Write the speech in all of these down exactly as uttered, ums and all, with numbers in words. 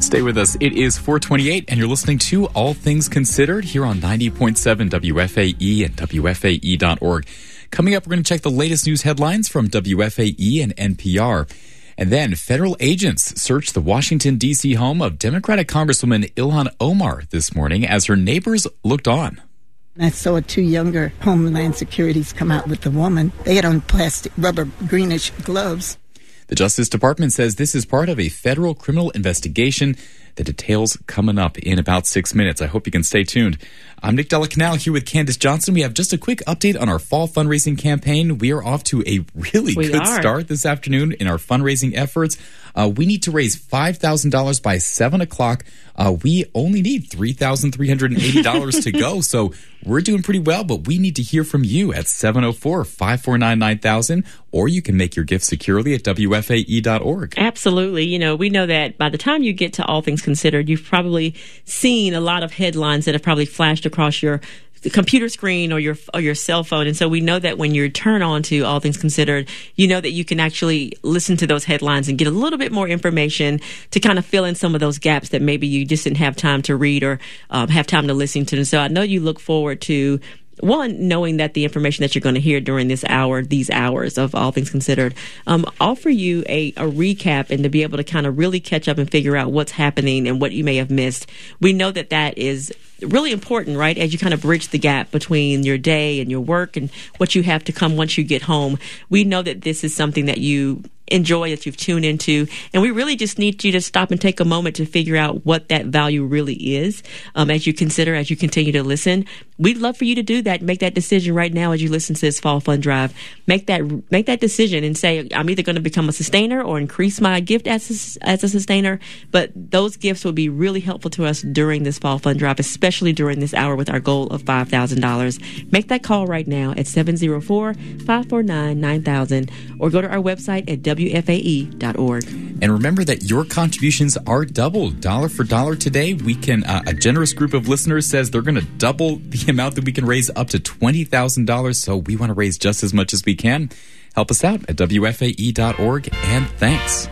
Stay with us. It is four twenty-eight, and you're listening to All Things Considered here on ninety point seven W F A E and W F A E dot org. Coming up, we're going to check the latest news headlines from W F A E and N P R. And then federal agents searched the Washington, D C home of Democratic Congresswoman Ilhan Omar this morning as her neighbors looked on. I saw two younger Homeland Securities come out with the woman. They had on plastic, rubber, greenish gloves. The Justice Department says this is part of a federal criminal investigation. The details coming up in about six minutes. I hope you can stay tuned. I'm Nick Della Canal here with Candace Johnson. We have just a quick update on our fall fundraising campaign. We are off to a really we good are. start this afternoon in our fundraising efforts. Uh, we need to raise five thousand dollars by seven o'clock. Uh, we only need three thousand three hundred eighty dollars to go, so we're doing pretty well, but we need to hear from you at seven oh four, five four nine, nine thousand, or you can make your gift securely at W F A E dot org. Absolutely. You know, we know that by the time you get to All Things Considered, you've probably seen a lot of headlines that have probably flashed across your the computer screen or your or your cell phone. And so we know that when you turn on to All Things Considered, you know that you can actually listen to those headlines and get a little bit more information to kind of fill in some of those gaps that maybe you just didn't have time to read or um, have time to listen to. And so I know you look forward to one, knowing that the information that you're going to hear during this hour, these hours of All Things Considered, um, offer you a, a recap and to be able to kind of really catch up and figure out what's happening and what you may have missed. We know that that is really important, right, as you kind of bridge the gap between your day and your work and what you have to come once you get home. We know that this is something that you enjoy, that you've tuned into, and we really just need you to stop and take a moment to figure out what that value really is um, as you consider, as you continue to listen. We'd love for you to do that, make that decision right now as you listen to this Fall Fund Drive. Make that make that decision and say, I'm either going to become a sustainer or increase my gift as a, as a sustainer, but those gifts will be really helpful to us during this Fall Fund Drive, especially during this hour with our goal of five thousand dollars. Make that call right now at seven oh four, five four nine, nine thousand or go to our website at W F A E dot org. And remember that your contributions are doubled, dollar for dollar today. We can, uh, a generous group of listeners says they're going to double the amount that we can raise up to twenty thousand dollars. So we want to raise just as much as we can. Help us out at W F A E dot org, and thanks.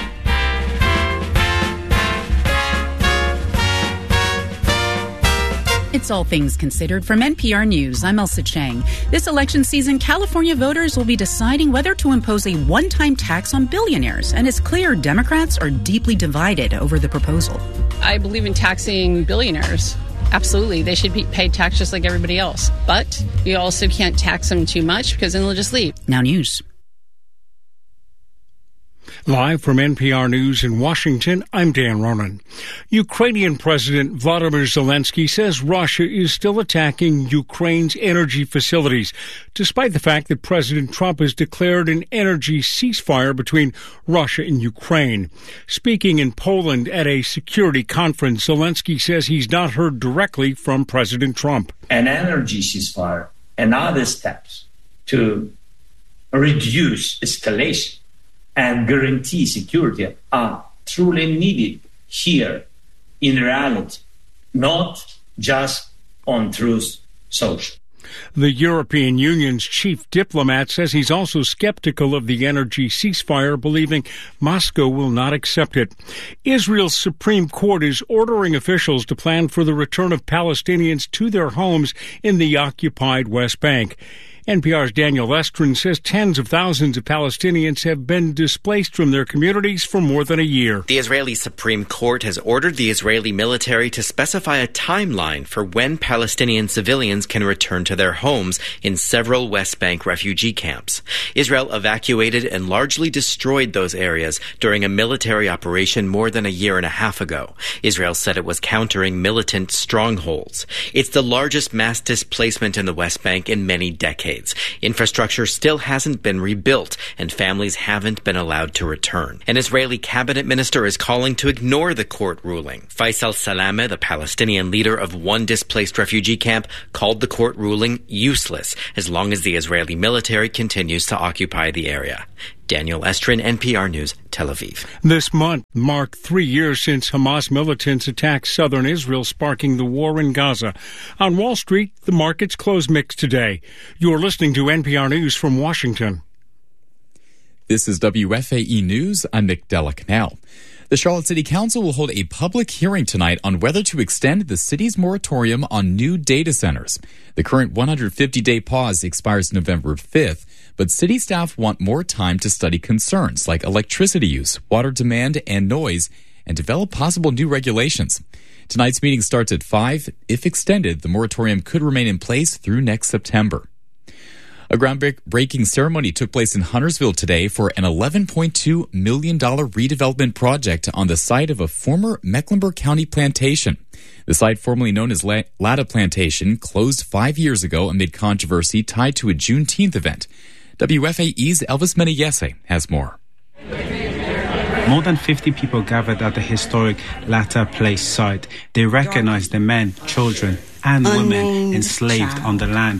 It's All Things Considered from N P R News. I'm Elsa Chang. This election season, California voters will be deciding whether to impose a one-time tax on billionaires, and it's clear Democrats are deeply divided over the proposal. I believe in taxing billionaires. Absolutely. They should be paid tax just like everybody else. But you also can't tax them too much because then they'll just leave. Now news. Live from N P R News in Washington, I'm Dan Ronan. Ukrainian President Vladimir Zelensky says Russia is still attacking Ukraine's energy facilities, despite the fact that President Trump has declared an energy ceasefire between Russia and Ukraine. Speaking in Poland at a security conference, Zelensky says he's not heard directly from President Trump. An energy ceasefire and other steps to reduce escalation and guarantee security are truly needed here in reality, not just on Truth Social. The European Union's chief diplomat says he's also skeptical of the energy ceasefire, believing Moscow will not accept it. Israel's Supreme Court is ordering officials to plan for the return of Palestinians to their homes in the occupied West Bank. N P R's Daniel Estrin says tens of thousands of Palestinians have been displaced from their communities for more than a year. The Israeli Supreme Court has ordered the Israeli military to specify a timeline for when Palestinian civilians can return to their homes in several West Bank refugee camps. Israel evacuated and largely destroyed those areas during a military operation more than a year and a half ago. Israel said it was countering militant strongholds. It's the largest mass displacement in the West Bank in many decades. Infrastructure still hasn't been rebuilt, and families haven't been allowed to return. An Israeli cabinet minister is calling to ignore the court ruling. Faisal Salameh, the Palestinian leader of one displaced refugee camp, called the court ruling useless as long as the Israeli military continues to occupy the area. Daniel Estrin, N P R News, Tel Aviv. This month marked three years since Hamas militants attacked southern Israel, sparking the war in Gaza. On Wall Street, the markets closed mixed today. You're listening to N P R News from Washington. This is W F A E News. I'm Nick Della Canal. The Charlotte City Council will hold a public hearing tonight on whether to extend the city's moratorium on new data centers. The current one hundred fifty day pause expires November fifth, but city staff want more time to study concerns like electricity use, water demand, and noise, and develop possible new regulations. Tonight's meeting starts at five. If extended, the moratorium could remain in place through next September. A groundbreaking ceremony took place in Huntersville today for an eleven point two million dollars redevelopment project on the site of a former Mecklenburg County plantation. The site, formerly known as Latta Plantation, closed five years ago amid controversy tied to a Juneteenth event. W F A E's Elvis Menayese has more. More than fifty people gathered at the historic Latta Place site. They recognized the men, children, and women enslaved on the land.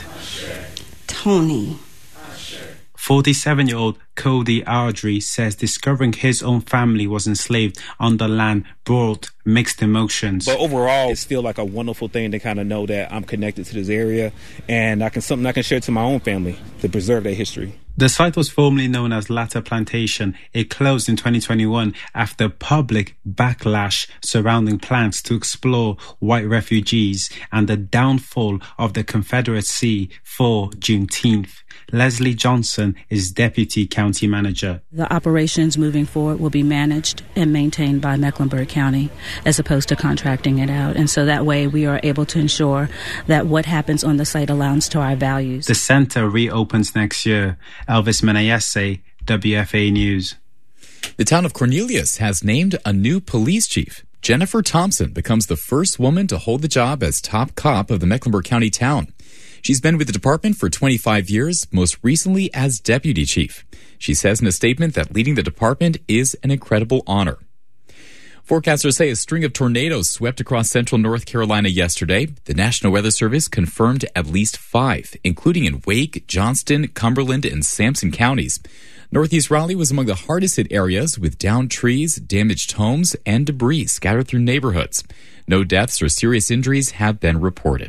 Tony. forty-seven-year-old Cody Ardrey says discovering his own family was enslaved on the land brought mixed emotions. But overall, it's still like a wonderful thing to kind of know that I'm connected to this area and I can something I can share to my own family to preserve their history. The site was formerly known as Latta Plantation. It closed in twenty twenty-one after public backlash surrounding plans to explore white refugees and the downfall of the Confederacy for Juneteenth. Leslie Johnson is Deputy County Manager. The operations moving forward will be managed and maintained by Mecklenburg County as opposed to contracting it out. And so that way we are able to ensure that what happens on the site aligns to our values. The center reopens next year. Elvis Menayese, W F A News. The town of Cornelius has named a new police chief. Jennifer Thompson becomes the first woman to hold the job as top cop of the Mecklenburg County town. She's been with the department for twenty-five years, most recently as deputy chief. She says in a statement that leading the department is an incredible honor. Forecasters say a string of tornadoes swept across central North Carolina yesterday. The National Weather Service confirmed at least five, including in Wake, Johnston, Cumberland, and Sampson counties. Northeast Raleigh was among the hardest hit areas, with downed trees, damaged homes, and debris scattered through neighborhoods. No deaths or serious injuries have been reported.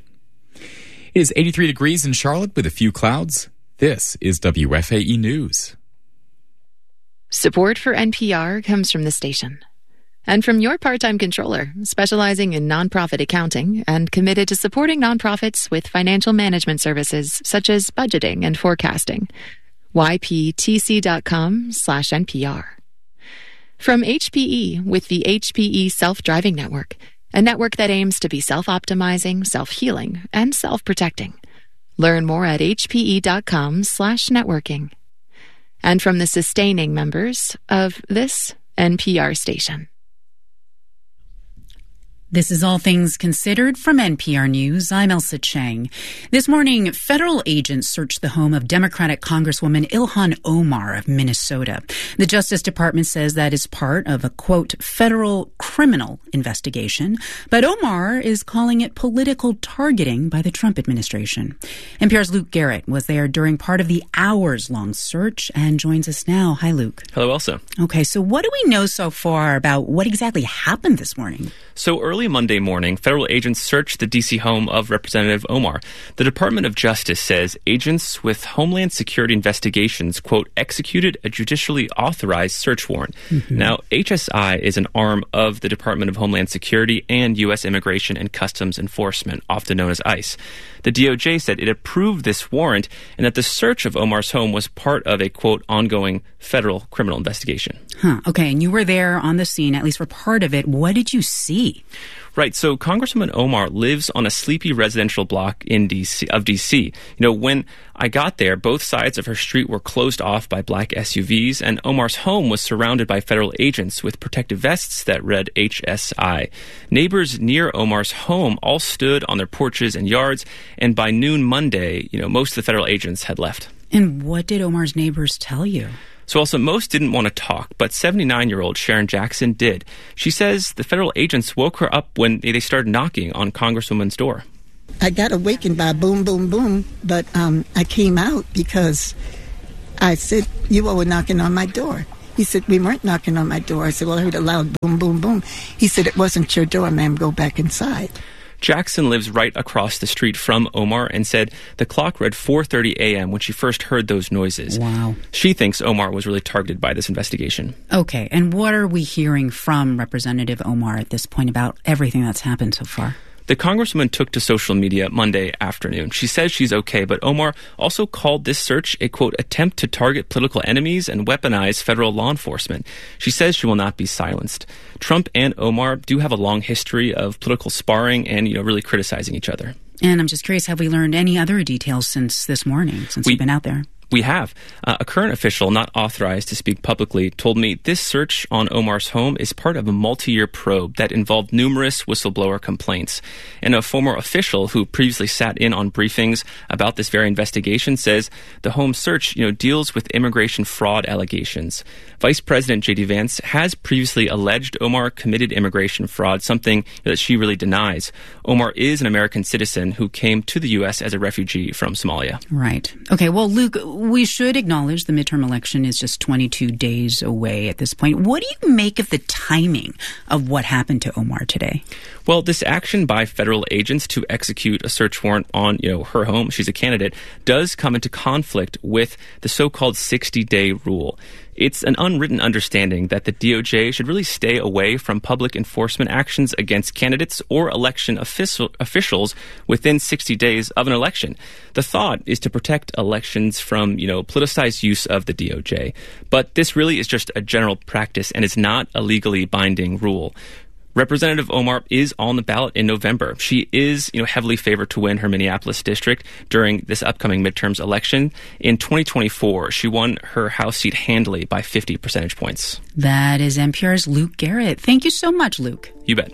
It is eighty-three degrees in Charlotte with a few clouds. This is W F A E News. Support for N P R comes from the station and from your part-time controller, specializing in nonprofit accounting and committed to supporting nonprofits with financial management services such as budgeting and forecasting. Y P T C dot com slash N P R. From H P E with the H P E Self-Driving Network, a network that aims to be self-optimizing, self-healing, and self-protecting. Learn more at H P E dot com slash networking. And from the sustaining members of this N P R station. This is All Things Considered from N P R News. I'm Elsa Chang. This morning, federal agents searched the home of Democratic Congresswoman Ilhan Omar of Minnesota. The Justice Department says that is part of a, quote, federal criminal investigation, but Omar is calling it political targeting by the Trump administration. N P R's Luke Garrett was there during part of the hours-long search and joins us now. Hi, Luke. Hello, Elsa. Okay, so what do we know so far about what exactly happened this morning? So early Monday morning, federal agents searched the D C home of Representative Omar. The Department of Justice says agents with Homeland Security Investigations, quote, executed a judicially authorized search warrant. Mm-hmm. Now, H S I is an arm of the Department of Homeland Security and U S Immigration and Customs Enforcement, often known as ICE. The D O J said it approved this warrant and that the search of Omar's home was part of a, quote, ongoing federal criminal investigation. Huh. Okay, and you were there on the scene, at least for part of it. What did you see? Right. So Congresswoman Omar lives on a sleepy residential block in D C of D C. You know, when I got there, both sides of her street were closed off by black S U Vs, and Omar's home was surrounded by federal agents with protective vests that read H S I. Neighbors near Omar's home all stood on their porches and yards, and by noon Monday, you know, most of the federal agents had left. And what did Omar's neighbors tell you? So also, most didn't want to talk, but seventy-nine-year-old Sharon Jackson did. She says the federal agents woke her up when they started knocking on Congresswoman's door. I got awakened by boom, boom, boom, but um, I came out because I said, you all were knocking on my door. He said, we weren't knocking on my door. I said, well, I heard a loud boom, boom, boom. He said, it wasn't your door, ma'am. Go back inside. Jackson lives right across the street from Omar and said the clock read four thirty a.m. when she first heard those noises. Wow. She thinks Omar was really targeted by this investigation. Okay, and what are we hearing from Representative Omar at this point about everything that's happened so far? The congresswoman took to social media Monday afternoon. She says she's okay, but Omar also called this search a, quote, attempt to target political enemies and weaponize federal law enforcement. She says she will not be silenced. Trump and Omar do have a long history of political sparring and, you know, really criticizing each other. And I'm just curious, have we learned any other details since this morning, since we, you've been out there? We have. Uh, a current official, not authorized to speak publicly, told me this search on Omar's home is part of a multi-year probe that involved numerous whistleblower complaints. And a former official who previously sat in on briefings about this very investigation says the home search, you know, deals with immigration fraud allegations. Vice President J D Vance has previously alleged Omar committed immigration fraud, something that she really denies. Omar is an American citizen who came to the U S as a refugee from Somalia. Right. Okay, well, Luke, we should acknowledge the midterm election is just twenty-two days away at this point. What do you make of the timing of what happened to Omar today? Well, this action by federal agents to execute a search warrant on, you know, her home, she's a candidate, does come into conflict with the so-called sixty-day rule. It's an unwritten understanding that the D O J should really stay away from public enforcement actions against candidates or election official, officials within sixty days of an election. The thought is to protect elections from, you know, politicized use of the D O J. But this really is just a general practice and is not a legally binding rule. Representative Omar is on the ballot in November. She is, you know, heavily favored to win her Minneapolis district during this upcoming midterms election. In twenty twenty-four, she won her House seat handily by fifty percentage points. That is N P R's Luke Garrett. Thank you so much, Luke. You bet.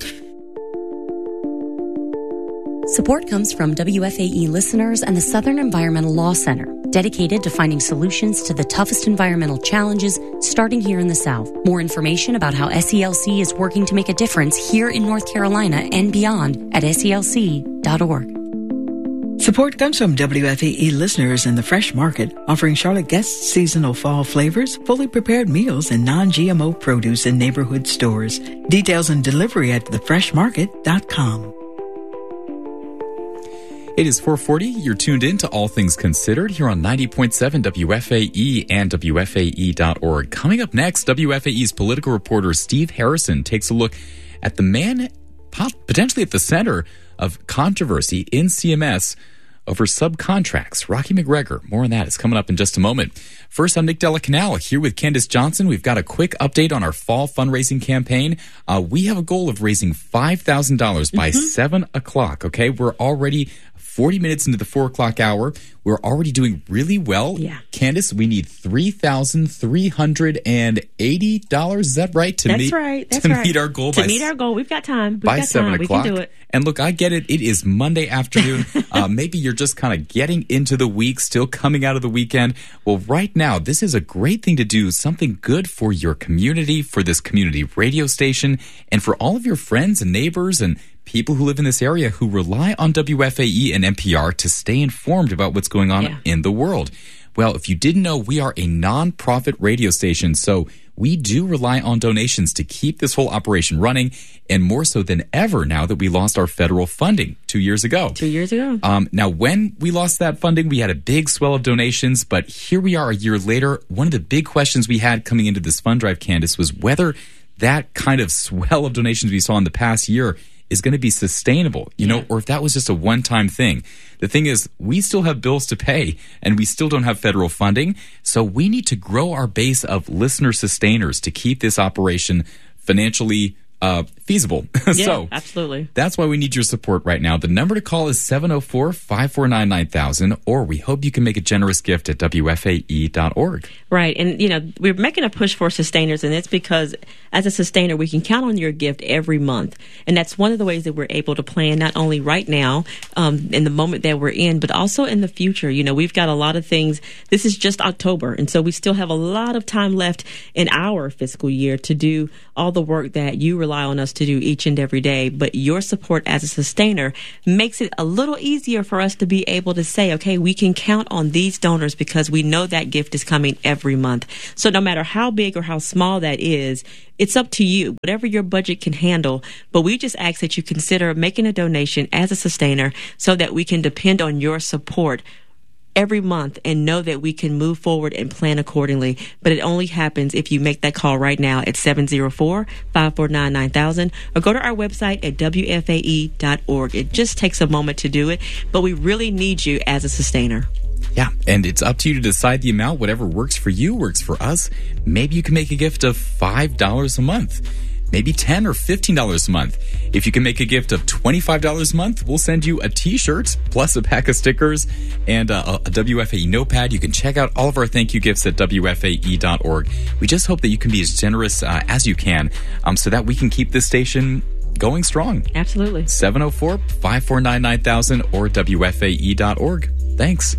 Support comes from W F A E listeners and the Southern Environmental Law Center, dedicated to finding solutions to the toughest environmental challenges starting here in the South. More information about how S E L C is working to make a difference here in North Carolina and beyond at S E L C dot org. Support comes from W F A E listeners in the Fresh Market, offering Charlotte guests seasonal fall flavors, fully prepared meals, and non-G M O produce in neighborhood stores. Details and delivery at the fresh market dot com. It is four forty. You're tuned in to All Things Considered here on ninety point seven W F A E and W F A E dot org. Coming up next, W F A E's political reporter Steve Harrison takes a look at the man potentially at the center of controversy in C M S over subcontracts. Rocky McGregor. More on that is coming up in just a moment. First, I'm Nick Della Canal here with Candace Johnson. We've got a quick update on our fall fundraising campaign. Uh, we have a goal of raising five thousand dollars by mm-hmm. seven o'clock, okay? We're already forty minutes into the four o'clock hour. We're already doing really well. Yeah. Candace, we need three thousand three hundred eighty dollars. Is that right? To That's meet, right. That's to right. meet our goal. To by, meet our goal. We've got time. We've by got seven time. o'clock. We can do it. And look, I get it. It is Monday afternoon. uh, maybe you're just kind of getting into the week, still coming out of the weekend. Well, right now, this is a great thing to do, something good for your community, for this community radio station, and for all of your friends and neighbors and people who live in this area who rely on W F A E and N P R to stay informed about what's going on yeah. in the world. Well, if you didn't know, we are a nonprofit radio station, so we do rely on donations to keep this whole operation running, and more so than ever now that we lost our federal funding two years ago. Two years ago. Um, now, when we lost that funding, we had a big swell of donations, but here we are a year later. One of the big questions we had coming into this fund drive, Candace, was whether that kind of swell of donations we saw in the past year is going to be sustainable, you know, or if that was just a one-time thing. The thing is, we still have bills to pay, and we still don't have federal funding, so we need to grow our base of listener sustainers to keep this operation financially uh, feasible. Yeah, so absolutely. That's why we need your support right now. The number to call is seven oh four, five four nine, nine thousand, or we hope you can make a generous gift at W F A E dot org. Right. And, you know, we're making a push for sustainers, and it's because as a sustainer, we can count on your gift every month. And that's one of the ways that we're able to plan, not only right now, um, in the moment that we're in, but also in the future. You know, we've got a lot of things. This is just October, and so we still have a lot of time left in our fiscal year to do all the work that you rely on us to to do each and every day, but your support as a sustainer makes it a little easier for us to be able to say, okay, we can count on these donors because we know that gift is coming every month. So no matter how big or how small that is, it's up to you, whatever your budget can handle. But we just ask that you consider making a donation as a sustainer so that we can depend on your support every month and know that we can move forward and plan accordingly. But it only happens if you make that call right now at seven oh four, five four nine, nine thousand or go to our website at W F A E dot org. It just takes a moment to do it, but we really need you as a sustainer. Yeah, and it's up to you to decide the amount. Whatever works for you works for us. Maybe you can make a gift of five dollars a month. Maybe ten dollars or fifteen dollars a month. If you can make a gift of twenty-five dollars a month, we'll send you a t-shirt plus a pack of stickers and a, a W F A E notepad. You can check out all of our thank you gifts at W F A E dot org. We just hope that you can be as generous uh, as you can um, so that we can keep this station going strong. Absolutely. seven oh four, five four nine, nine thousand or W F A E dot org. Thanks.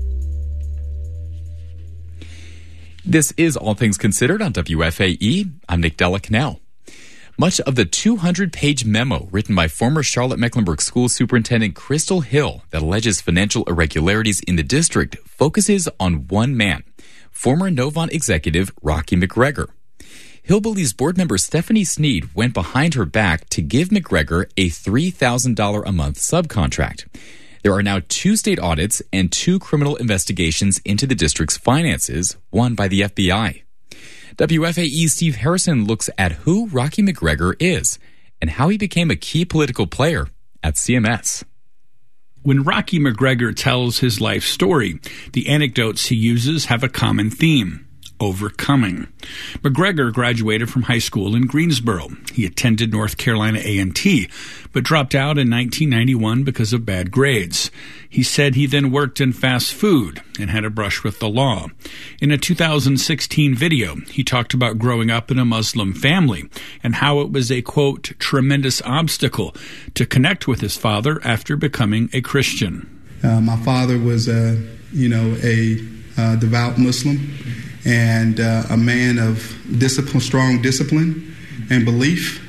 This is All Things Considered on W F A E. I'm Nick Della Canal. Much of the two hundred page memo written by former Charlotte-Mecklenburg School Superintendent Crystal Hill that alleges financial irregularities in the district focuses on one man, former Novant executive Rocky McGregor. Hill believes board member Stephanie Sneed went behind her back to give McGregor a three thousand dollars a month subcontract. There are now two state audits and two criminal investigations into the district's finances, one by the F B I. W F A E's Steve Harrison looks at who Rocky McGregor is and how he became a key political player at C M S. When Rocky McGregor tells his life story, the anecdotes he uses have a common theme: overcoming. McGregor graduated from high school in Greensboro. He attended North Carolina A and T, but dropped out in nineteen ninety-one because of bad grades. He said he then worked in fast food and had a brush with the law. In a two thousand sixteen video, he talked about growing up in a Muslim family and how it was a, quote, tremendous obstacle to connect with his father after becoming a Christian. Uh, my father was, a, you know, a uh, devout Muslim and uh, a man of discipline, strong discipline and belief.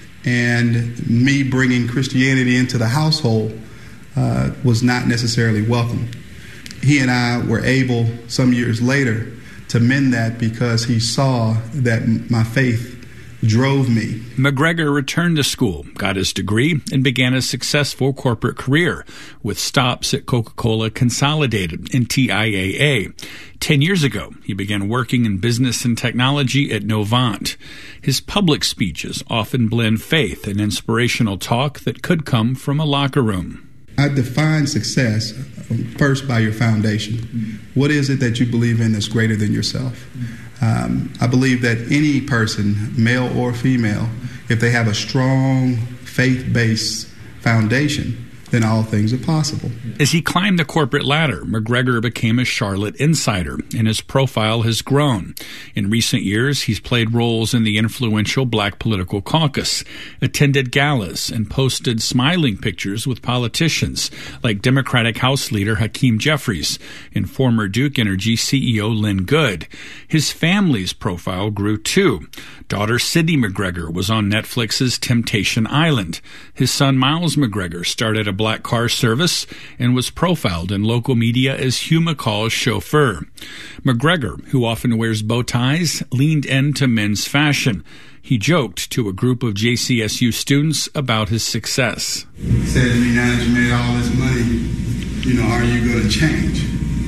And me bringing Christianity into the household uh, was not necessarily welcome. He and I were able, some years later, to mend that because he saw that my faith drove me. McGregor returned to school, got his degree, and began a successful corporate career with stops at Coca-Cola Consolidated and T I A A. Ten years ago, he began working in business and technology at Novant. His public speeches often blend faith and inspirational talk that could come from a locker room. I define success first by your foundation. What is it that you believe in that's greater than yourself? Um, I believe that any person, male or female, if they have a strong faith-based foundation, then all things are possible. As he climbed the corporate ladder, McGregor became a Charlotte insider, and his profile has grown. In recent years, he's played roles in the influential Black Political Caucus, attended galas, and posted smiling pictures with politicians like Democratic House Leader Hakeem Jeffries and former Duke Energy C E O Lynn Good. His family's profile grew too. Daughter Sydney McGregor was on Netflix's Temptation Island. His son Miles McGregor started a black car service and was profiled in local media as Hugh McCall's chauffeur. McGregor, who often wears bow ties, leaned into men's fashion. He joked to a group of J C S U students about his success. He said to me, now that you made all this money, you know, are you going to change?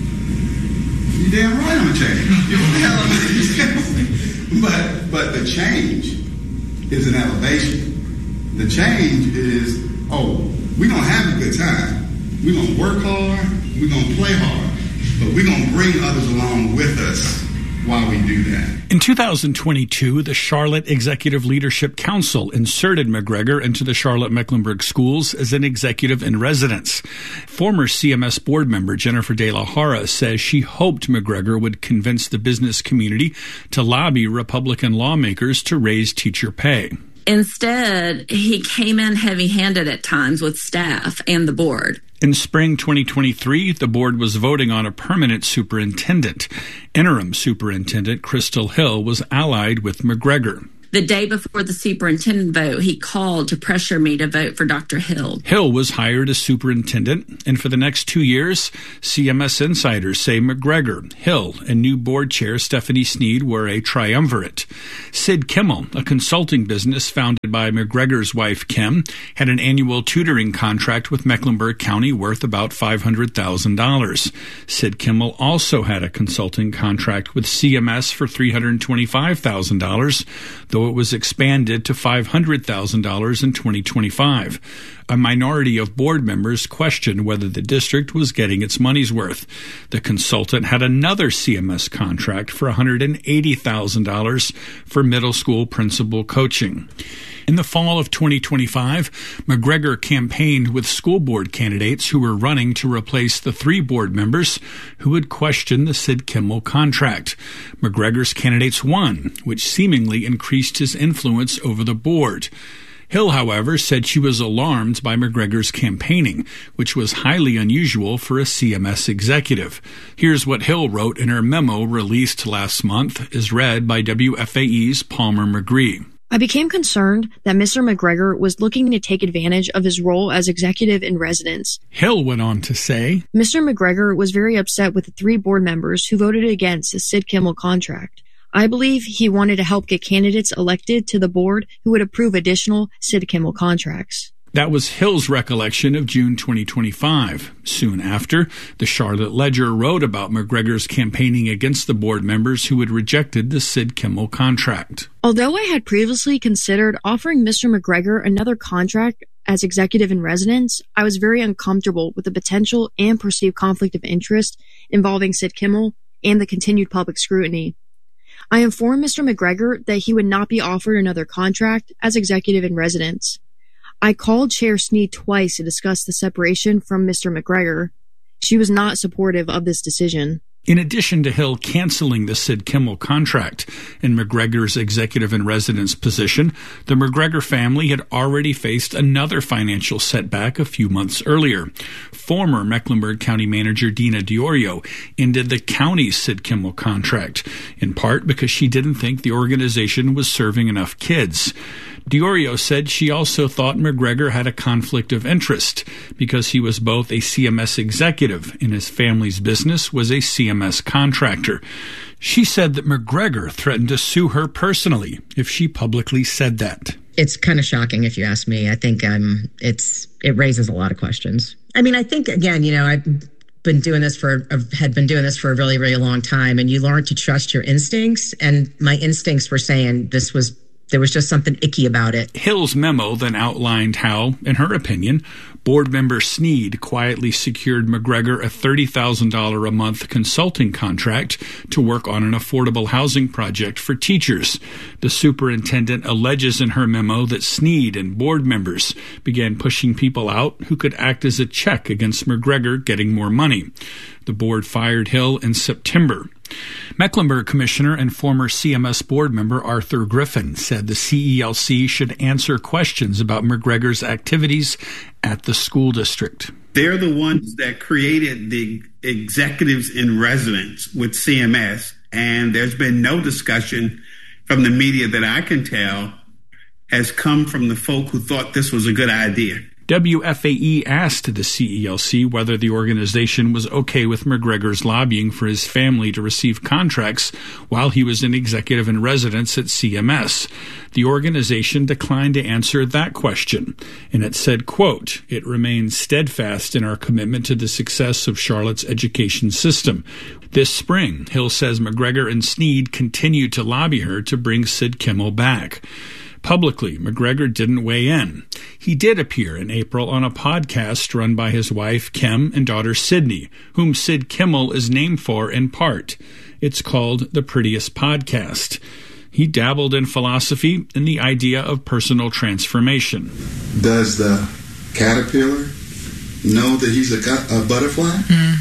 You damn right I'm going to change. You know, hell I'm But, but the change is an elevation. The change is, oh, we're going to have a good time. We're going to work hard. We're going to play hard. But we're going to bring others along with us while we do that. In two thousand twenty-two, the Charlotte Executive Leadership Council inserted McGregor into the Charlotte-Mecklenburg schools as an executive in residence. Former C M S board member Jennifer De La Hara says she hoped McGregor would convince the business community to lobby Republican lawmakers to raise teacher pay. Instead, he came in heavy-handed at times with staff and the board. In spring twenty twenty-three, the board was voting on a permanent superintendent. Interim superintendent Crystal Hill was allied with McGregor. The day before the superintendent vote, he called to pressure me to vote for Doctor Hill. Hill was hired as superintendent, and for the next two years, C M S insiders say McGregor, Hill, and new board chair Stephanie Snead were a triumvirate. Sid Kimmel, a consulting business founded by McGregor's wife Kim, had an annual tutoring contract with Mecklenburg County worth about five hundred thousand dollars. Sid Kimmel also had a consulting contract with C M S for three hundred twenty-five thousand dollars, though it was expanded to five hundred thousand dollars in twenty twenty-five. A minority of board members questioned whether the district was getting its money's worth. The consultant had another C M S contract for one hundred eighty thousand dollars for middle school principal coaching. In the fall of twenty twenty-five, McGregor campaigned with school board candidates who were running to replace the three board members who had questioned the Sid Kimmel contract. McGregor's candidates won, which seemingly increased his influence over the board. Hill, however, said she was alarmed by McGregor's campaigning, which was highly unusual for a C M S executive. Here's what Hill wrote in her memo released last month, as read by W F A E's Palmer McGree. I became concerned that Mister McGregor was looking to take advantage of his role as executive in residence. Hill went on to say, Mister McGregor was very upset with the three board members who voted against the Sid Kimmel contract. I believe he wanted to help get candidates elected to the board who would approve additional Sid Kimmel contracts. That was Hill's recollection of June twenty twenty-five. Soon after, the Charlotte Ledger wrote about McGregor's campaigning against the board members who had rejected the Sid Kimmel contract. Although I had previously considered offering Mister McGregor another contract as executive in residence, I was very uncomfortable with the potential and perceived conflict of interest involving Sid Kimmel and the continued public scrutiny. I informed Mister McGregor that he would not be offered another contract as executive in residence. I called Chair Snead twice to discuss the separation from Mister McGregor. She was not supportive of this decision. In addition to Hill canceling the Sid Kimmel contract and McGregor's executive in residence position, the McGregor family had already faced another financial setback a few months earlier. Former Mecklenburg County Manager Dina Diorio ended the county's Sid Kimmel contract, in part because she didn't think the organization was serving enough kids. Diorio said she also thought McGregor had a conflict of interest because he was both a C M S executive and his family's business was a C M S contractor. She said that McGregor threatened to sue her personally if she publicly said that. It's kind of shocking if you ask me. I think um, it's it raises a lot of questions. I mean, I think, again, you know, I've been doing this for, had been doing this for a really, really long time, and you learn to trust your instincts, and my instincts were saying this was There was just something icky about it. Hill's memo then outlined how, in her opinion, board member Snead quietly secured McGregor a thirty thousand dollars a month consulting contract to work on an affordable housing project for teachers. The superintendent alleges in her memo that Snead and board members began pushing people out who could act as a check against McGregor getting more money. The board fired Hill in September. Mecklenburg Commissioner and former C M S board member Arthur Griffin said the C E L C should answer questions about McGregor's activities at the school district. They're the ones that created the executives in residence with C M S, and there's been no discussion from the media that I can tell has come from the folk who thought this was a good idea. W F A E asked the C E L C whether the organization was okay with McGregor's lobbying for his family to receive contracts while he was an executive in residence at C M S. The organization declined to answer that question, and it said, quote, "It remains steadfast in our commitment to the success of Charlotte's education system." This spring, Hill says McGregor and Snead continued to lobby her to bring Sid Kimmel back. Publicly, McGregor didn't weigh in. He did appear in April on a podcast run by his wife, Kim, and daughter, Sydney, whom Sid Kimmel is named for in part. It's called The Prettiest Podcast. He dabbled in philosophy and the idea of personal transformation. Does the caterpillar know that he's a, a butterfly?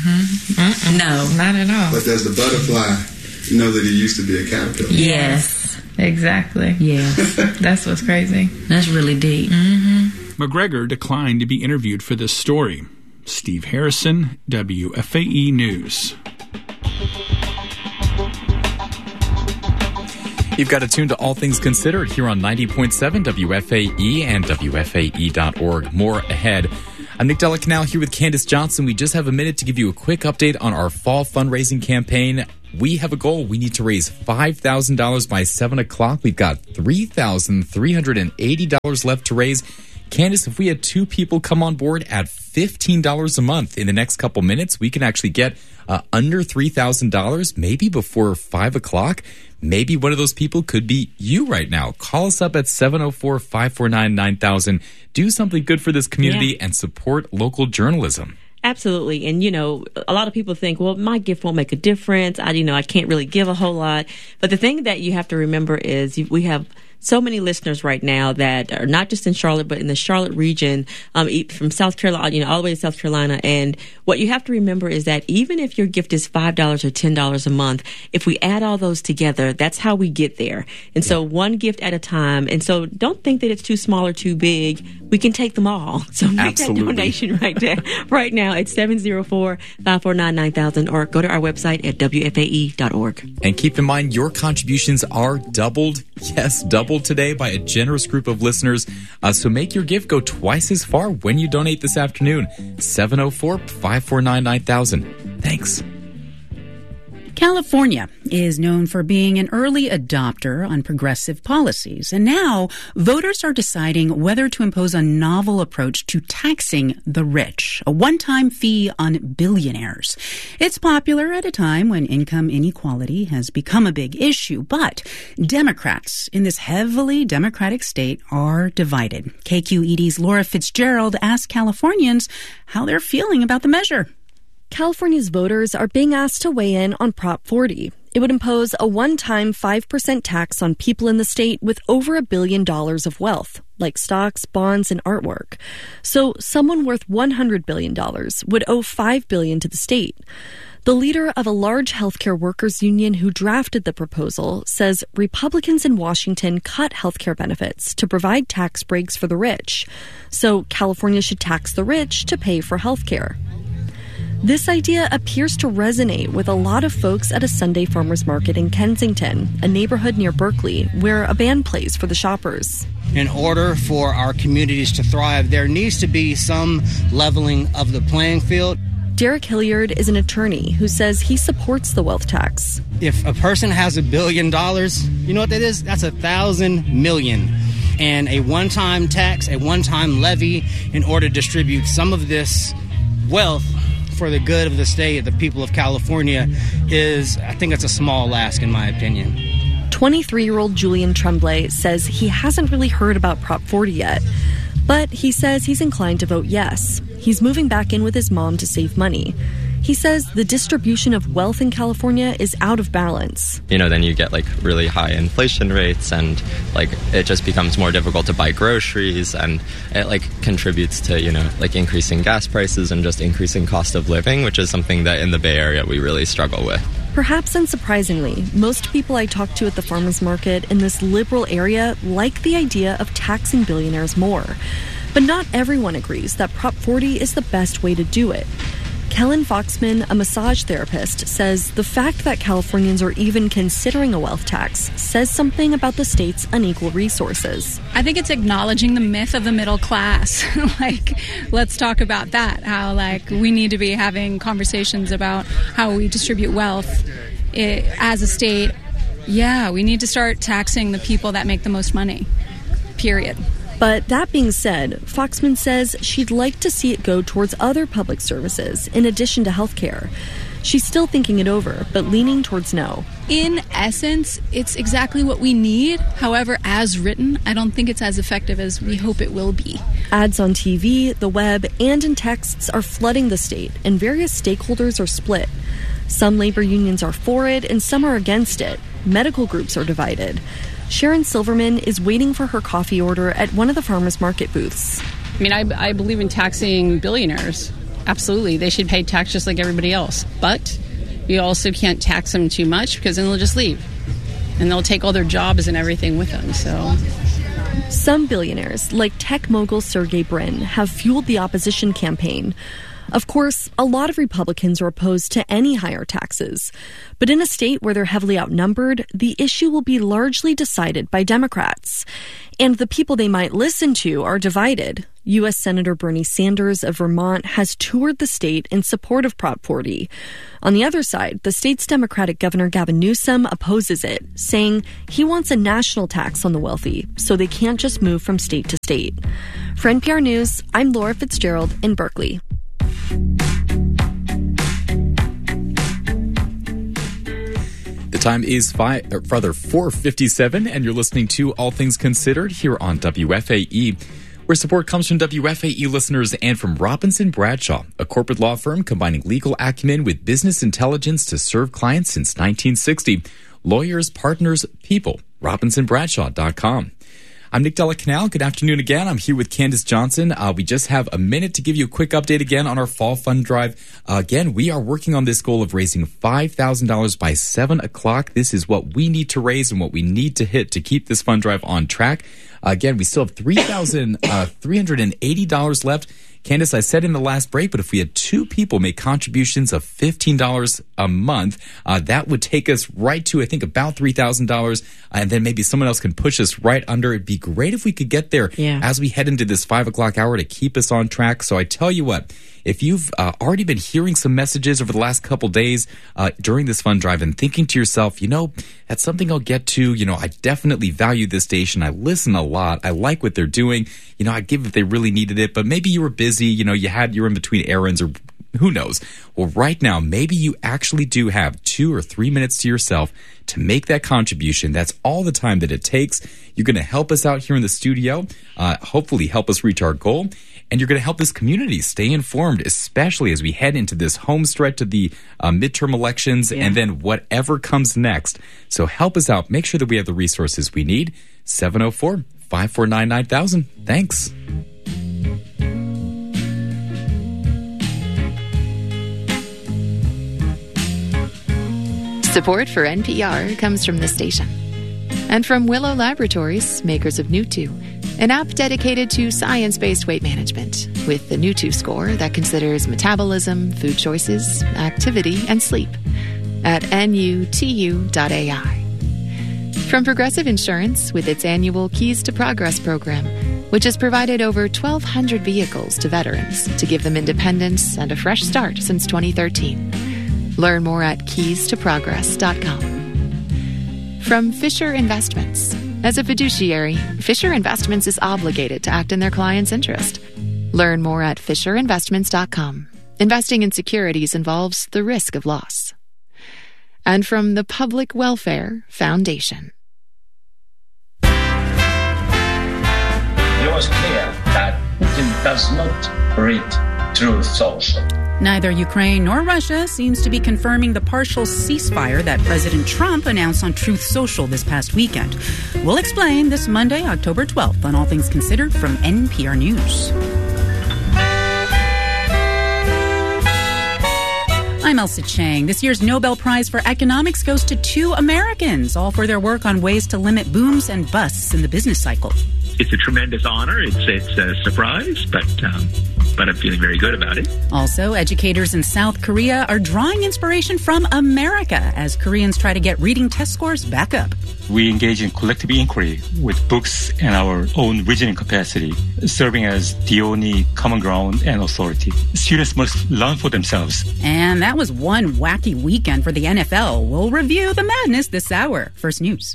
Mm-hmm. No, not at all. But does the butterfly know that he used to be a caterpillar? Yes. Exactly. Yeah. That's what's crazy. That's really deep. Mm-hmm. McGregor declined to be interviewed for this story. Steve Harrison, W F A E News. You've got to tune to All Things Considered here on ninety point seven W F A E and W F A E dot org. More ahead. I'm Nick Della Canal here with Candace Johnson. We just have a minute to give you a quick update on our fall fundraising campaign. We have a goal. We need to raise five thousand dollars by seven o'clock. We've got three thousand three hundred eighty dollars left to raise. Candace, if we had two people come on board at fifteen dollars a month in the next couple minutes, we can actually get uh, under three thousand dollars, maybe before five o'clock. Maybe one of those people could be you right now. Call us up at seven oh four, five four nine, nine thousand. Do something good for this community yeah. and support local journalism. Absolutely. And, you know, a lot of people think, well, my gift won't make a difference. I, you know, I can't really give a whole lot. But the thing that you have to remember is we have so many listeners right now that are not just in Charlotte, but in the Charlotte region, um, from South Carolina, you know, all the way to South Carolina. And what you have to remember is that even if your gift is five dollars or ten dollars a month, if we add all those together, that's how we get there. And so one gift at a time. And so don't think that it's too small or too big. We can take them all. So make Absolutely. that donation right there, right now at seven oh four, five four nine, nine thousand or go to our website at W F A E dot org. And keep in mind, your contributions are doubled. Yes, doubled today by a generous group of listeners. Uh, so make your gift go twice as far when you donate this afternoon. seven oh four, five four nine, nine thousand. Thanks. California is known for being an early adopter on progressive policies, and now voters are deciding whether to impose a novel approach to taxing the rich, a one-time fee on billionaires. It's popular at a time when income inequality has become a big issue, but Democrats in this heavily Democratic state are divided. K Q E D's Laura Fitzgerald asked Californians how they're feeling about the measure. California's voters are being asked to weigh in on Prop forty. It would impose a one-time five percent tax on people in the state with over a billion dollars of wealth, like stocks, bonds, and artwork. So someone worth one hundred billion dollars would owe five billion dollars to the state. The leader of a large healthcare workers union who drafted the proposal says Republicans in Washington cut healthcare benefits to provide tax breaks for the rich. So California should tax the rich to pay for healthcare. This idea appears to resonate with a lot of folks at a Sunday farmers market in Kensington, a neighborhood near Berkeley, where a band plays for the shoppers. In order for our communities to thrive, there needs to be some leveling of the playing field. Derek Hilliard is an attorney who says he supports the wealth tax. If a person has a billion dollars, you know what that is? That's a thousand million. And a one-time tax, a one-time levy, in order to distribute some of this wealth for the good of the state, the people of California, is, I think it's a small ask in my opinion. twenty-three-year-old Julian Tremblay says he hasn't really heard about Prop forty yet, but he says he's inclined to vote yes. He's moving back in with his mom to save money. He says the distribution of wealth in California is out of balance. You know, then you get like really high inflation rates and like it just becomes more difficult to buy groceries, and it like contributes to, you know, like increasing gas prices and just increasing cost of living, which is something that in the Bay Area we really struggle with. Perhaps unsurprisingly, most people I talk to at the farmers market in this liberal area like the idea of taxing billionaires more. But not everyone agrees that Prop forty is the best way to do it. Kellen Foxman, a massage therapist, says the fact that Californians are even considering a wealth tax says something about the state's unequal resources. I think it's acknowledging the myth of the middle class. Like, let's talk about that, how, like, we need to be having conversations about how we distribute wealth it, as a state. Yeah, we need to start taxing the people that make the most money, period. But that being said, Foxman says she'd like to see it go towards other public services in addition to healthcare. She's still thinking it over, but leaning towards no. In essence, it's exactly what we need. However, as written, I don't think it's as effective as we hope it will be. Ads on T V, the web, and in texts are flooding the state, and various stakeholders are split. Some labor unions are for it, and some are against it. Medical groups are divided. Sharon Silverman is waiting for her coffee order at one of the farmers market booths. I mean, I, I believe in taxing billionaires. Absolutely. They should pay tax just like everybody else. But you also can't tax them too much because then they'll just leave. And they'll take all their jobs and everything with them. So some billionaires, like tech mogul Sergey Brin, have fueled the opposition campaign. Of course, a lot of Republicans are opposed to any higher taxes. But in a state where they're heavily outnumbered, the issue will be largely decided by Democrats. And the people they might listen to are divided. U S Senator Bernie Sanders of Vermont has toured the state in support of Prop forty. On the other side, the state's Democratic Governor Gavin Newsom opposes it, saying he wants a national tax on the wealthy so they can't just move from state to state. For N P R News, I'm Laura Fitzgerald in Berkeley. The time is five, or rather four fifty-seven, and you're listening to All Things Considered here on W F A E, where support comes from W F A E listeners and from Robinson Bradshaw, a corporate law firm combining legal acumen with business intelligence to serve clients since nineteen sixty. Lawyers, partners, people. Robinson Bradshaw dot com. I'm Nick Della Canal. Good afternoon again. I'm here with Candace Johnson. Uh, we just have a minute to give you a quick update again on our fall fund drive. Uh, again, we are working on this goal of raising five thousand dollars by seven o'clock. This is what we need to raise and what we need to hit to keep this fund drive on track. Uh, again, we still have three thousand three hundred eighty dollars left. Candace, I said in the last break, but if we had two people make contributions of fifteen dollars a month, uh, that would take us right to, I think, about three thousand dollars. And then maybe someone else can push us right under. It'd be great if we could get there yeah. as we head into this five o'clock hour to keep us on track. So I tell you what, if you've uh, already been hearing some messages over the last couple days uh, during this fund drive and thinking to yourself, you know, that's something I'll get to. You know, I definitely value this station. I listen a lot. I like what they're doing. You know, I'd give if they really needed it, but maybe you were busy. You know, you had, you're in between errands or who knows. Well, right now, maybe you actually do have two or three minutes to yourself to make that contribution. That's all the time that it takes. You're going to help us out here in the studio, uh, hopefully help us reach our goal. And you're going to help this community stay informed, especially as we head into this home stretch of the uh, midterm elections yeah. and then whatever comes next. So help us out. Make sure that we have the resources we need. seven oh four, five four nine, nine thousand. Thanks. Support for N P R comes from the station and from Willow Laboratories, makers of Nutu, an app dedicated to science-based weight management with the Nutu score that considers metabolism, food choices, activity, and sleep at N U T U dot A I. From Progressive Insurance with its annual Keys to Progress program, which has provided over twelve hundred vehicles to veterans to give them independence and a fresh start since twenty thirteen. Learn more at keys to progress dot com. From Fisher Investments. As a fiduciary, Fisher Investments is obligated to act in their client's interest. Learn more at fisher investments dot com. Investing in securities involves the risk of loss. And from the Public Welfare Foundation. It was clear that Putin does not read Truth Social. Neither Ukraine nor Russia seems to be confirming the partial ceasefire that President Trump announced on Truth Social this past weekend. We'll explain this Monday, October twelfth, on All Things Considered from N P R News. I'm Elsa Chang. This year's Nobel Prize for Economics goes to two Americans, all for their work on ways to limit booms and busts in the business cycle. It's a tremendous honor. It's it's a surprise, but um, but I'm feeling very good about it. Also, educators in South Korea are drawing inspiration from America as Koreans try to get reading test scores back up. We engage in collective inquiry with books and our own reasoning capacity, serving as the only common ground and authority. Students must learn for themselves. And that was one wacky weekend for the N F L. We'll review the madness this hour. First News.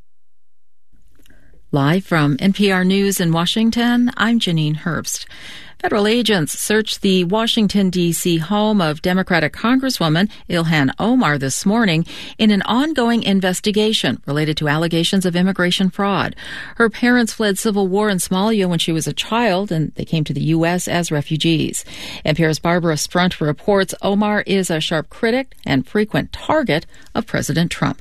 Live from N P R News in Washington, I'm Janine Herbst. Federal agents searched the Washington, D C home of Democratic Congresswoman Ilhan Omar this morning in an ongoing investigation related to allegations of immigration fraud. Her parents fled civil war in Somalia when she was a child, and they came to the U S as refugees. N P R's Barbara Sprunt reports Omar is a sharp critic and frequent target of President Trump.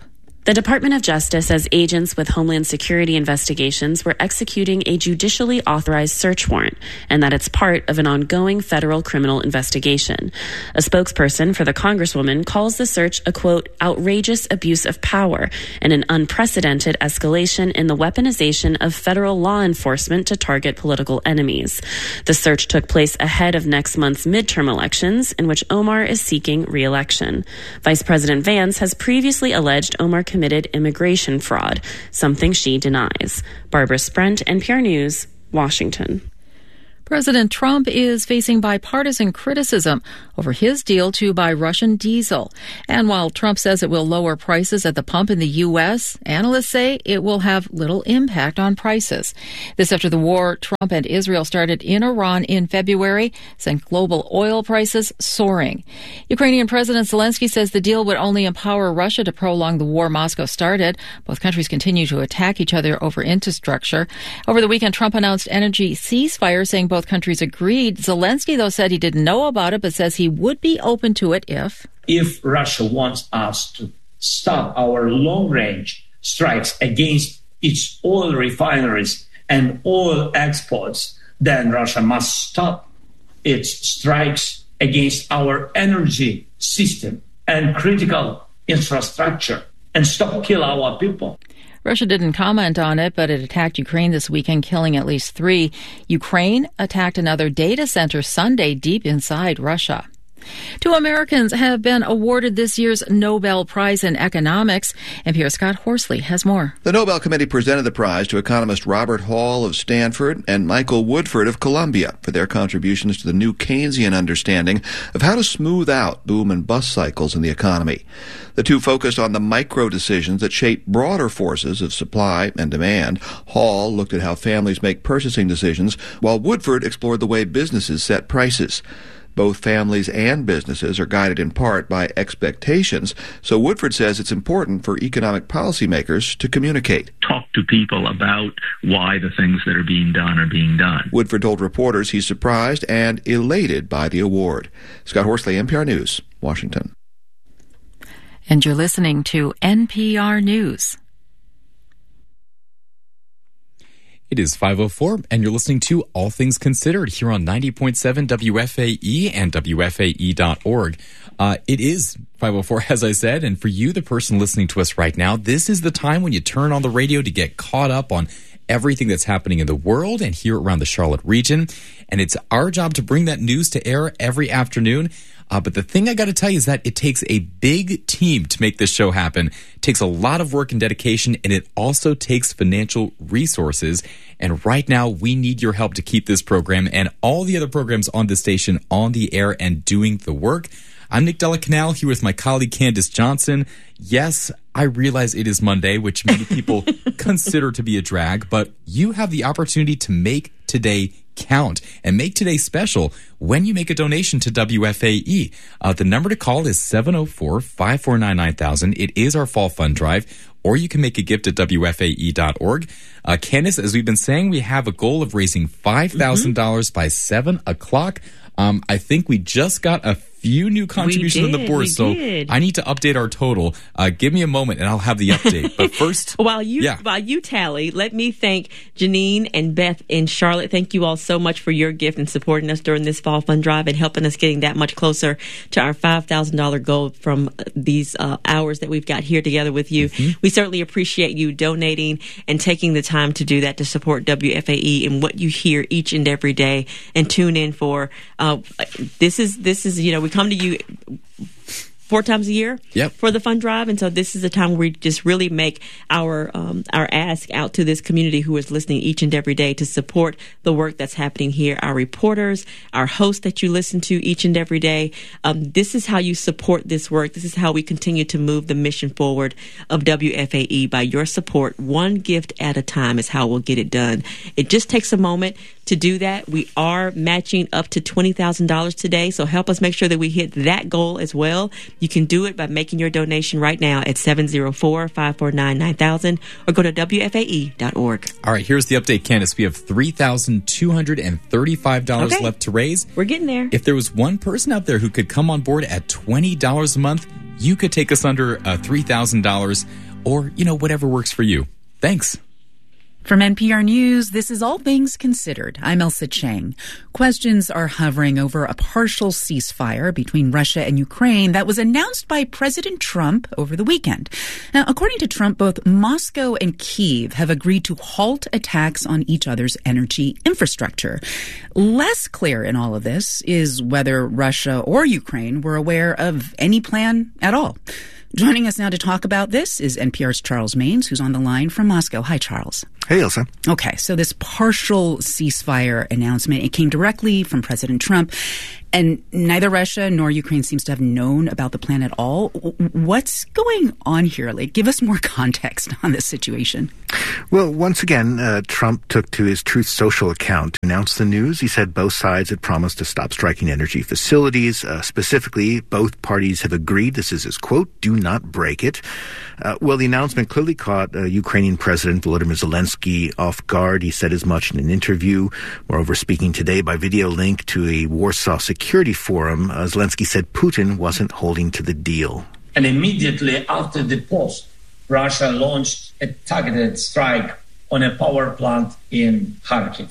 The Department of Justice says agents with Homeland Security investigations were executing a judicially authorized search warrant and that it's part of an ongoing federal criminal investigation. A spokesperson for the Congresswoman calls the search a, quote, outrageous abuse of power and an unprecedented escalation in the weaponization of federal law enforcement to target political enemies. The search took place ahead of next month's midterm elections, in which Omar is seeking re-election. Vice President Vance has previously alleged Omar committed immigration fraud, something she denies. Barbara Sprent, N P R News, Washington. President Trump is facing bipartisan criticism over his deal to buy Russian diesel. And while Trump says it will lower prices at the pump in the U S, analysts say it will have little impact on prices. This after the war Trump and Israel started in Iran in February sent global oil prices soaring. Ukrainian President Zelensky says the deal would only empower Russia to prolong the war Moscow started. Both countries continue to attack each other over infrastructure. Over the weekend, Trump announced energy ceasefire, saying both Both countries agreed. Zelensky, though, said he didn't know about it, but says he would be open to it if... If Russia wants us to stop our long-range strikes against its oil refineries and oil exports, then Russia must stop its strikes against our energy system and critical infrastructure and stop kill our people. Russia didn't comment on it, but it attacked Ukraine this weekend, killing at least three. Ukraine attacked another data center Sunday deep inside Russia. Two Americans have been awarded this year's Nobel Prize in Economics. N P R's Scott Horsley has more. The Nobel Committee presented the prize to economist Robert Hall of Stanford and Michael Woodford of Columbia for their contributions to the new Keynesian understanding of how to smooth out boom and bust cycles in the economy. The two focused on the micro decisions that shape broader forces of supply and demand. Hall looked at how families make purchasing decisions, while Woodford explored the way businesses set prices. Both families and businesses are guided in part by expectations, so Woodford says it's important for economic policymakers to communicate. Talk to people about why the things that are being done are being done. Woodford told reporters he's surprised and elated by the award. Scott Horsley, N P R News, Washington. And you're listening to N P R News. It is five oh four, and you're listening to All Things Considered here on ninety point seven W F A E and W F A E dot org. Uh, it is five oh four, as I said, and for you, the person listening to us right now, this is the time when you turn on the radio to get caught up on everything that's happening in the world and here around the Charlotte region. And it's our job to bring that news to air every afternoon. Uh, but the thing I got to tell you is that it takes a big team to make this show happen. It takes a lot of work and dedication, and it also takes financial resources. And right now, we need your help to keep this program and all the other programs on the station on the air and doing the work. I'm Nick Della Canal here with my colleague Candace Johnson. Yes, I realize it is Monday, which many people consider to be a drag, but you have the opportunity to make today count and make today special when you make a donation to W F A E. Uh, the number to call is seven oh four, five four nine, nine thousand. It is our fall fund drive, or you can make a gift at W F A E dot org. Uh, Candace, as we've been saying, we have a goal of raising five thousand dollars mm-hmm. by seven o'clock. Um, I think we just got a few new contributions on the board, so did. I need to update our total. Uh, give me a moment and I'll have the update. But first, while you yeah. while you tally, let me thank Janine and Beth in Charlotte. Thank you all so much for your gift and supporting us during this fall fund drive and helping us getting that much closer to our five thousand dollars goal from these uh, hours that we've got here together with you. Mm-hmm. We certainly appreciate you donating and taking the time to do that to support W F A E and what you hear each and every day and tune in for. Uh, this is this is you know we come to you four times a year yep. for the fund drive, and so this is a time where we just really make our um, our ask out to this community who is listening each and every day to support the work that's happening here. Our reporters, our hosts that you listen to each and every day. Um, this is how you support this work. This is how we continue to move the mission forward of W F A E by your support. One gift at a time is how we'll get it done. It just takes a moment to do that. We are matching up to twenty thousand dollars today, so help us make sure that we hit that goal as well. You can do it by making your donation right now at seven oh four, five four nine, nine thousand or go to W F A E dot org. All right, here's the update, Candace. We have three thousand two hundred thirty-five dollars okay. left to raise. We're getting there. If there was one person out there who could come on board at twenty dollars a month, you could take us under uh, three thousand dollars. or, you know, whatever works for you. Thanks. From N P R News, this is All Things Considered. I'm Elsa Chang. Questions are hovering over a partial ceasefire between Russia and Ukraine that was announced by President Trump over the weekend. Now, according to Trump, both Moscow and Kyiv have agreed to halt attacks on each other's energy infrastructure. Less clear in all of this is whether Russia or Ukraine were aware of any plan at all. Joining us now to talk about this is N P R's Charles Maynes, who's on the line from Moscow. Hi, Charles. Hey, Elsa. Okay, so this partial ceasefire announcement, it came directly from President Trump, and neither Russia nor Ukraine seems to have known about the plan at all. What's going on here? Like, give us more context on this situation. Well, once again, uh, Trump took to his Truth Social account to announce the news. He said both sides had promised to stop striking energy facilities. Uh, specifically, both parties have agreed, this is his quote, do not break it. Uh, well, the announcement clearly caught uh, Ukrainian President Volodymyr Zelensky off guard. He said as much in an interview. Moreover, speaking today by video link to a Warsaw Security Forum, uh, Zelensky said Putin wasn't holding to the deal. And immediately after the post, Russia launched a targeted strike on a power plant in Kharkiv,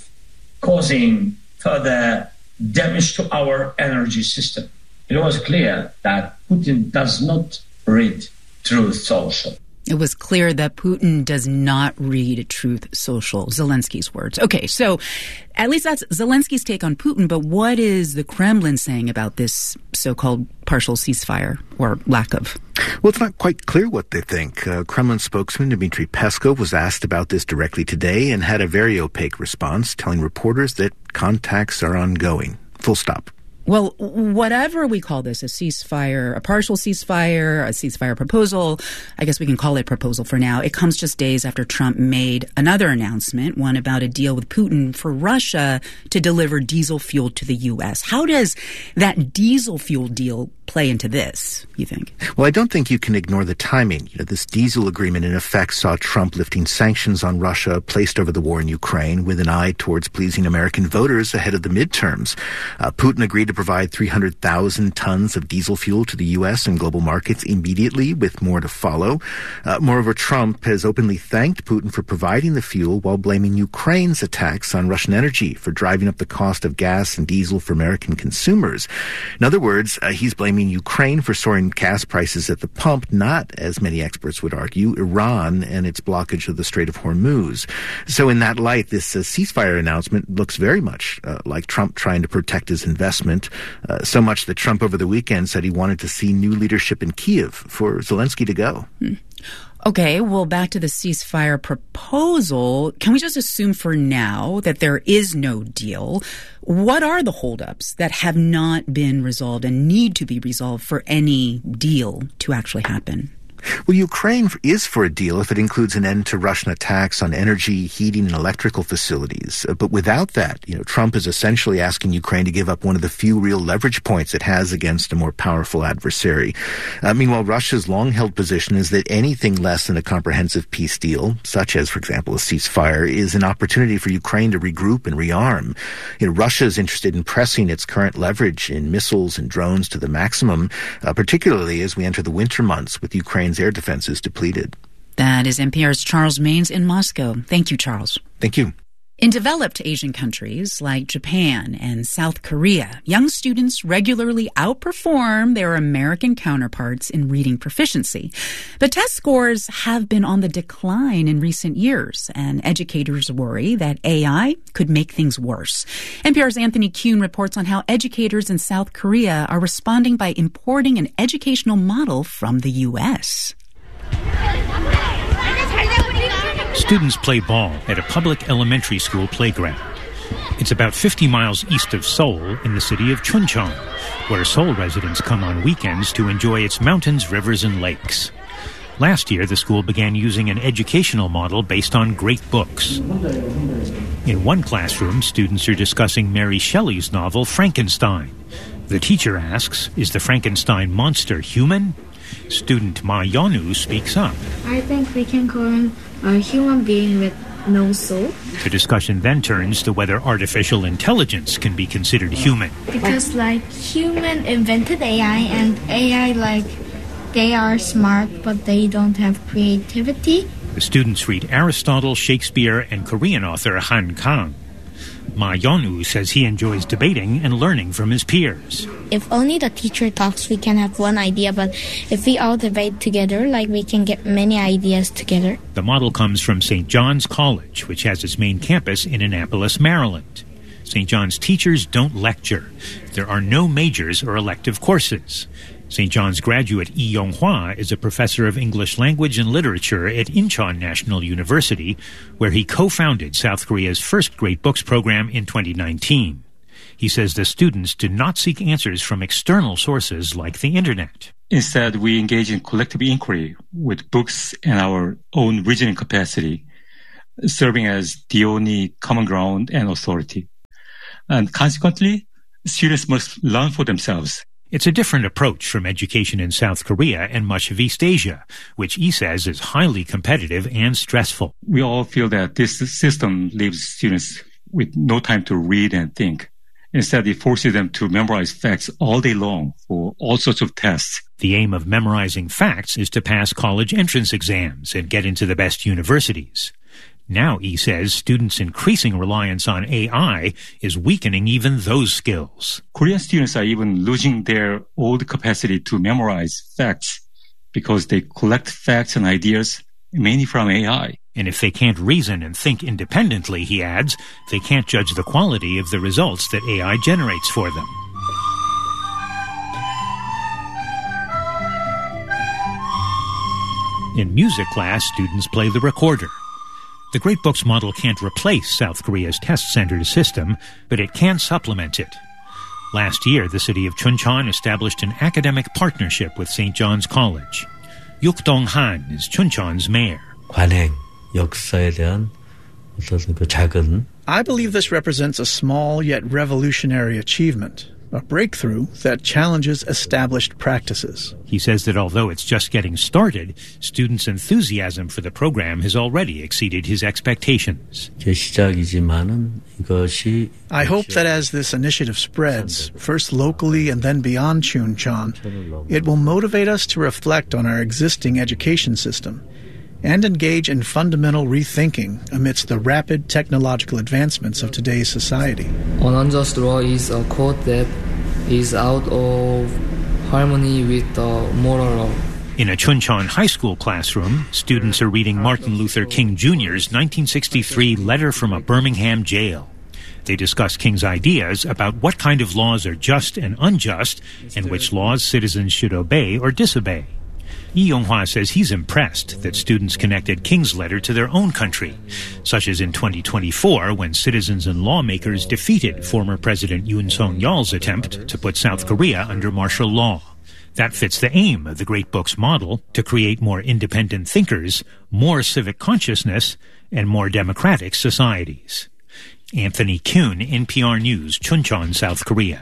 causing further damage to our energy system. It was clear that Putin does not read Truth Social. It was clear that Putin does not read Truth Social, Zelensky's words. Okay, so at least that's Zelensky's take on Putin, but what is the Kremlin saying about this so-called partial ceasefire, or lack of? Well, it's not quite clear what they think. Uh, Kremlin spokesman Dmitry Peskov was asked about this directly today and had a very opaque response, telling reporters that contacts are ongoing. Full stop. Well, whatever we call this, a ceasefire, a partial ceasefire, a ceasefire proposal, I guess we can call it proposal for now. It comes just days after Trump made another announcement, one about a deal with Putin for Russia to deliver diesel fuel to the U S. How does that diesel fuel deal play into this, you think? Well, I don't think you can ignore the timing. You know, this diesel agreement in effect saw Trump lifting sanctions on Russia placed over the war in Ukraine with an eye towards pleasing American voters ahead of the midterms. Uh, Putin agreed to provide three hundred thousand tons of diesel fuel to the U S and global markets immediately, with more to follow. Uh, moreover, Trump has openly thanked Putin for providing the fuel while blaming Ukraine's attacks on Russian energy for driving up the cost of gas and diesel for American consumers. In other words, uh, he's blaming Ukraine for soaring gas prices at the pump, not, as many experts would argue, Iran and its blockage of the Strait of Hormuz. So in that light, this uh, ceasefire announcement looks very much uh, like Trump trying to protect his investment. Uh, so much that Trump over the weekend said he wanted to see new leadership in Kyiv for Zelensky to go. Hmm. Okay, well, back to the ceasefire proposal. Can we just assume for now that there is no deal? What are the holdups that have not been resolved and need to be resolved for any deal to actually happen? Well, Ukraine is for a deal if it includes an end to Russian attacks on energy, heating, and electrical facilities. But without that, you know, Trump is essentially asking Ukraine to give up one of the few real leverage points it has against a more powerful adversary. Uh, meanwhile, Russia's long-held position is that anything less than a comprehensive peace deal, such as, for example, a ceasefire, is an opportunity for Ukraine to regroup and rearm. You know, Russia is interested in pressing its current leverage in missiles and drones to the maximum, uh, particularly as we enter the winter months with Ukraine's air defenses depleted. That is N P R's Charles Maynes in Moscow. Thank you, Charles. Thank you. In developed Asian countries like Japan and South Korea, young students regularly outperform their American counterparts in reading proficiency. But test scores have been on the decline in recent years, and educators worry that A I could make things worse. N P R's Anthony Kuhn reports on how educators in South Korea are responding by importing an educational model from the U S. Students play ball at a public elementary school playground. It's about fifty miles east of Seoul in the city of Chuncheon, where Seoul residents come on weekends to enjoy its mountains, rivers, and lakes. Last year, the school began using an educational model based on great books. In one classroom, students are discussing Mary Shelley's novel Frankenstein. The teacher asks, is the Frankenstein monster human? Student Ma Yonu speaks up. I think we can call him a human being with no soul. The discussion then turns to whether artificial intelligence can be considered human. Because, like, human invented A I, and A I, like, they are smart, but they don't have creativity. The students read Aristotle, Shakespeare, and Korean author Han Kang. Ma Yeon-woo says he enjoys debating and learning from his peers. If only the teacher talks, we can have one idea, but if we all debate together, like we can get many ideas together. The model comes from Saint John's College, which has its main campus in Annapolis, Maryland. Saint John's teachers don't lecture. There are no majors or elective courses. Saint John's graduate Lee Yong-hwa is a professor of English language and literature at Incheon National University, where he co-founded South Korea's first Great Books program in twenty nineteen. He says the students do not seek answers from external sources like the internet. Instead, we engage in collective inquiry with books and our own reasoning capacity, serving as the only common ground and authority. And consequently, students must learn for themselves. It's a different approach from education in South Korea and much of East Asia, which he says is highly competitive and stressful. We all feel that this system leaves students with no time to read and think. Instead, it forces them to memorize facts all day long for all sorts of tests. The aim of memorizing facts is to pass college entrance exams and get into the best universities. Now, he says, students' increasing reliance on A I is weakening even those skills. Korean students are even losing their old capacity to memorize facts because they collect facts and ideas mainly from A I. And if they can't reason and think independently, he adds, they can't judge the quality of the results that A I generates for them. In music class, students play the recorder. The Great Books model can't replace South Korea's test-centered system, but it can supplement it. Last year, the city of Chuncheon established an academic partnership with Saint John's College. Yuk Dong-han is Chuncheon's mayor. 관행, 역사에 대한 어떤 그 작은 I believe this represents a small yet revolutionary achievement, a breakthrough that challenges established practices. He says that although it's just getting started, students' enthusiasm for the program has already exceeded his expectations. 시작이지만은 이것이 I hope that as this initiative spreads, first locally and then beyond Chuncheon, it will motivate us to reflect on our existing education system and engage in fundamental rethinking amidst the rapid technological advancements of today's society. An unjust law is a code that is out of harmony with the moral law. In a Chuncheon high school classroom, students are reading Martin Luther King Junior's nineteen sixty-three Letter from a Birmingham Jail. They discuss King's ideas about what kind of laws are just and unjust and which laws citizens should obey or disobey. Lee Yong-hwa says he's impressed that students connected King's letter to their own country, such as in twenty twenty-four when citizens and lawmakers defeated former President Yoon Suk-yeol's attempt to put South Korea under martial law. That fits the aim of the Great Books model to create more independent thinkers, more civic consciousness, and more democratic societies. Anthony Kuhn, N P R News, Chuncheon, South Korea.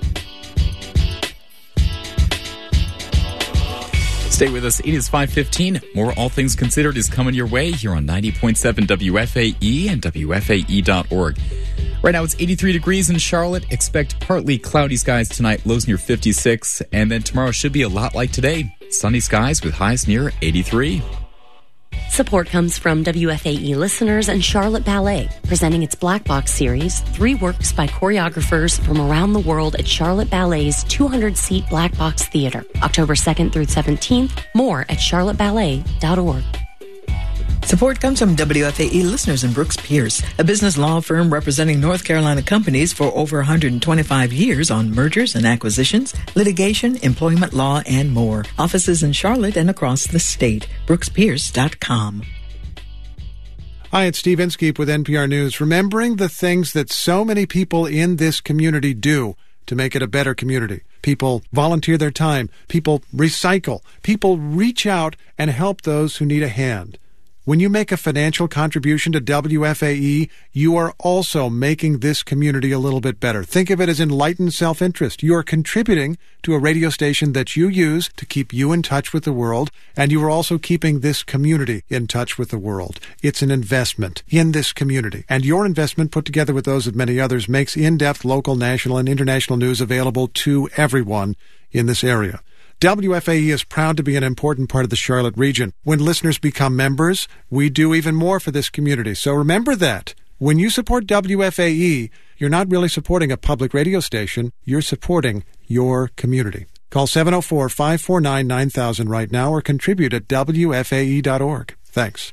Stay with us. It is five fifteen. More All Things Considered is coming your way here on ninety point seven W F A E and W F A E dot org. Right now it's eighty-three degrees in Charlotte. Expect partly cloudy skies tonight, lows near fifty-six. And then tomorrow should be a lot like today. Sunny skies with highs near eighty-three. Support comes from W F A E listeners and Charlotte Ballet, presenting its Black Box series, three works by choreographers from around the world at Charlotte Ballet's two hundred seat Black Box Theater, October second through seventeenth. More at charlotte ballet dot org. Support comes from W F A E listeners in Brooks Pierce, a business law firm representing North Carolina companies for over one hundred twenty-five years on mergers and acquisitions, litigation, employment law, and more. Offices in Charlotte and across the state. brooks pierce dot com. Hi, it's Steve Inskeep with N P R News. Remembering the things that so many people in this community do to make it a better community. People volunteer their time. People recycle. People reach out and help those who need a hand. When you make a financial contribution to W F A E, you are also making this community a little bit better. Think of it as enlightened self-interest. You are contributing to a radio station that you use to keep you in touch with the world, and you are also keeping this community in touch with the world. It's an investment in this community, and your investment, put together with those of many others, makes in-depth local, national, and international news available to everyone in this area. W F A E is proud to be an important part of the Charlotte region. When listeners become members, we do even more for this community. So remember that. When you support W F A E, you're not really supporting a public radio station. You're supporting your community. Call seven oh four, five four nine, nine thousand right now or contribute at W F A E dot org. Thanks.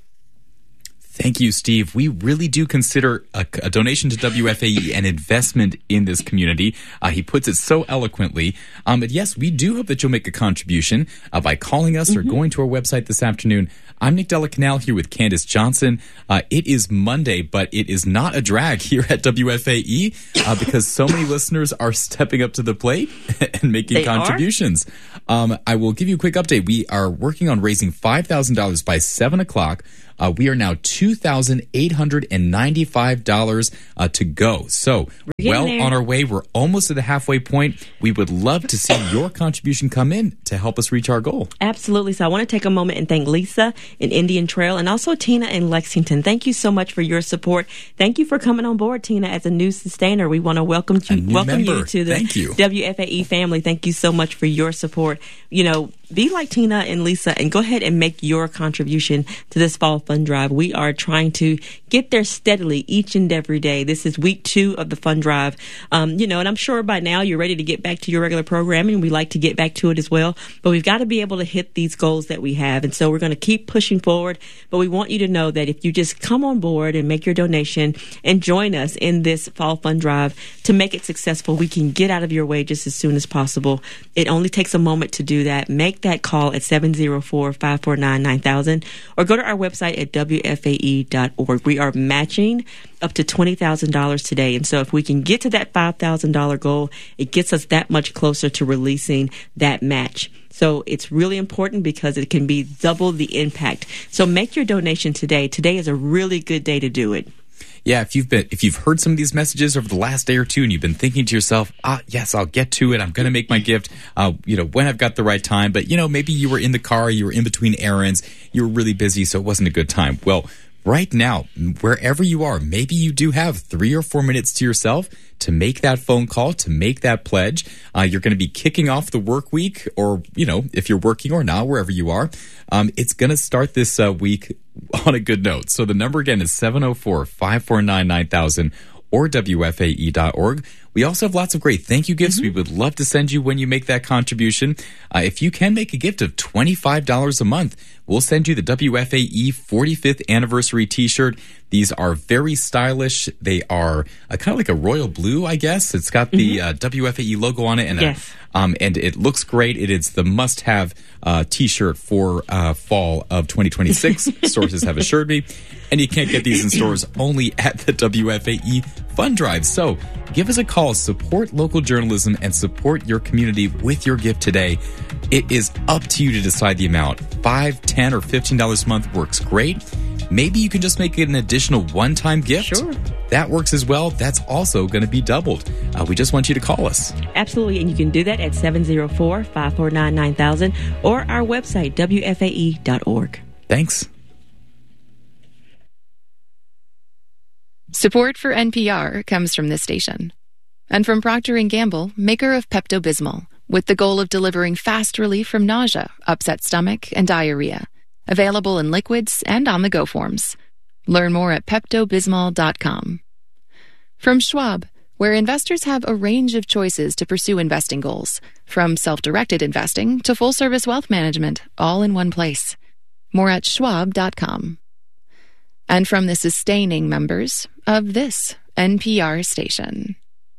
Thank you, Steve. We really do consider a, a donation to W F A E an investment in this community. Uh, he puts it so eloquently. Um, but yes, we do hope that you'll make a contribution uh, by calling us mm-hmm. or going to our website this afternoon. I'm Nick Della Canal here with Candace Johnson. Uh, it is Monday, but it is not a drag here at W F A E uh, because so many listeners are stepping up to the plate and making they contributions. Um, I will give you a quick update. We are working on raising five thousand dollars by seven o'clock. Uh, we are now two thousand eight hundred ninety-five dollars uh, to go. So, well there. on our way. We're almost at the halfway point. We would love to see your contribution come in to help us reach our goal. Absolutely. So I want to take a moment and thank Lisa in Indian Trail and also Tina in Lexington. Thank you so much for your support. Thank you for coming on board, Tina, as a new sustainer. We want to welcome you, welcome member. you to the Thank you. W F A E family. Thank you so much for your support. You know, be like Tina and Lisa and go ahead and make your contribution to this fall fund drive. We are trying to get there steadily each and every day. This is week two of the fund drive. Um, you know, and I'm sure by now you're ready to get back to your regular programming. We like to get back to it as well, but we've got to be able to hit these goals that we have. And so we're going to keep pushing forward, but we want you to know that if you just come on board and make your donation and join us in this fall fund drive to make it successful, we can get out of your way just as soon as possible. It only takes a moment to do that. Make that call at seven oh four, five four nine, nine thousand or go to our website at W F A E dot org. We are matching up to twenty thousand dollars today. And so if we can get to that five thousand dollars goal, it gets us that much closer to releasing that match. So it's really important because it can be double the impact. So make your donation today. Today is a really good day to do it. Yeah, if you've been if you've heard some of these messages over the last day or two and you've been thinking to yourself, ah, yes, I'll get to it. I'm going to make my gift, uh, you know, when I've got the right time. But, you know, maybe you were in the car, you were in between errands, you were really busy, so it wasn't a good time. Well, right now, wherever you are, maybe you do have three or four minutes to yourself to make that phone call, to make that pledge. Uh, you're going to be kicking off the work week, or, you know, if you're working or not, wherever you are. Um, it's going to start this uh, week on a good note. So the number again is seven oh four, five four nine, nine thousand or W F A E dot org. We also have lots of great thank you gifts. Mm-hmm. We would love to send you when you make that contribution. Uh, if you can make a gift of twenty-five dollars a month, we'll send you the W F A E forty-fifth anniversary t-shirt. These are very stylish. They are uh, kind of like a royal blue, I guess. It's got the mm-hmm. uh, W F A E logo on it, and yes. a, um, and it looks great. It is the must-have uh, t-shirt for uh, fall of twenty twenty-six. Sources have assured me. And you can't get these in stores, only at the W F A E Fund Drive. So give us a call, support local journalism, and support your community with your gift today. It is up to you to decide the amount. Five, ten, or fifteen dollars a month works great. Maybe you can just make it an additional one-time gift. Sure. That works as well. That's also going to be doubled. Uh, we just want you to call us. Absolutely. And you can do that at seven oh four, five four nine, nine thousand or our website, W F A E dot org. Thanks. Support for N P R comes from this station and from Procter and Gamble, maker of Pepto-Bismol, with the goal of delivering fast relief from nausea, upset stomach, and diarrhea. Available in liquids and on-the-go forms. Learn more at Pepto Bismol dot com. From Schwab, where investors have a range of choices to pursue investing goals, from self-directed investing to full-service wealth management, all in one place. More at Schwab dot com. And from the sustaining members of this N P R station.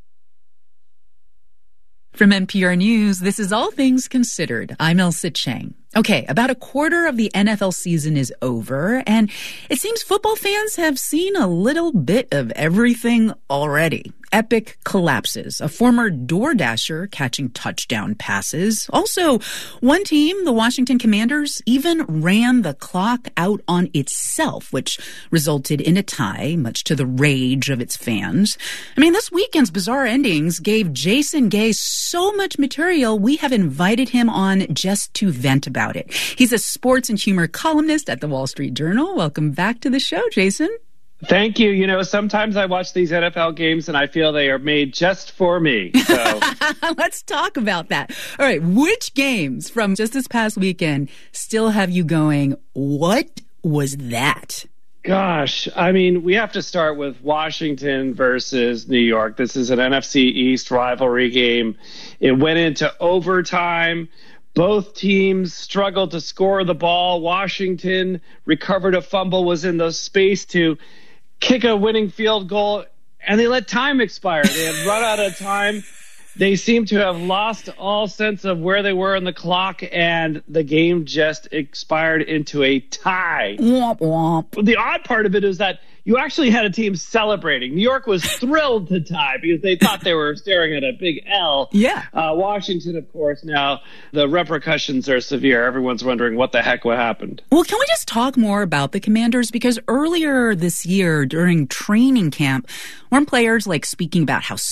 From N P R News, this is All Things Considered. I'm Elsa Chang. Okay, about a quarter of the N F L season is over, and it seems football fans have seen a little bit of everything already. Epic collapses, a former DoorDasher catching touchdown passes. Also, one team, the Washington Commanders, even ran the clock out on itself, which resulted in a tie, much to the rage of its fans. I mean, this weekend's bizarre endings gave Jason Gay so much material, we have invited him on just to vent about it. He's a sports and humor columnist at the Wall Street Journal. Welcome back to the show, Jason. Thank you. You know, sometimes I watch these N F L games and I feel they are made just for me. So let's talk about that. All right. Which games from just this past weekend still have you going, what was that? Gosh, I mean, we have to start with Washington versus New York. This is an N F C East rivalry game. It went into overtime. Both teams struggled to score the ball. Washington recovered a fumble, was in the space to kick a winning field goal, and they let time expire. They had run out of time. They seem to have lost all sense of where they were in the clock, and the game just expired into a tie. Womp womp. The odd part of it is that you actually had a team celebrating. New York was thrilled to tie because they thought they were staring at a big L. Yeah. Uh, Washington, of course, now the repercussions are severe. Everyone's wondering what the heck what happened. Well, can we just talk more about the Commanders? Because earlier this year during training camp, weren't players like speaking about how